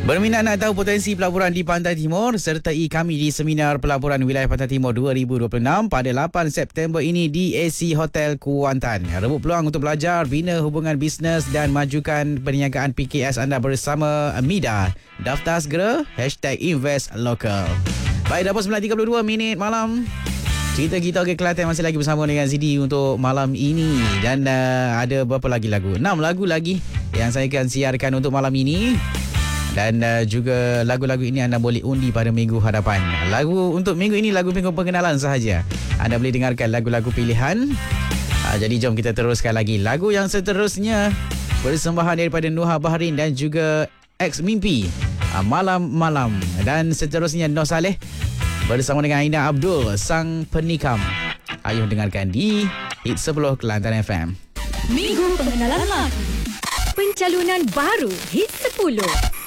Berminat nak tahu potensi pelaburan di Pantai Timur? Sertai kami di Seminar Pelaburan Wilayah Pantai Timur 2026 pada 8 September ini di AC Hotel Kuantan. Rebut peluang untuk belajar, bina hubungan bisnes dan majukan perniagaan PKS anda bersama MIDA. Daftar segera, #InvestLocal. Baik, dah 9.32 minit malam. Cerita kita ke Kelantan masih lagi bersama dengan Zidi untuk malam ini. Dan ada berapa lagi lagu? 6 lagu lagi yang saya akan siarkan untuk malam ini. Dan juga lagu-lagu ini anda boleh undi pada minggu hadapan. Lagu untuk minggu ini lagu-lagu pengenalan sahaja. Anda boleh dengarkan lagu-lagu pilihan. Jadi jom kita teruskan lagi. Lagu yang seterusnya persembahan daripada Nuha Bahrin dan juga Ex Mimpi, Malam-Malam. Dan seterusnya Noh Saleh bersama dengan Aina Abdul, Sang Penikam. Ayuh dengarkan di Hit 10 Kelantan FM. Minggu Pengenalan Lagu. Pencalonan baru Hit 10.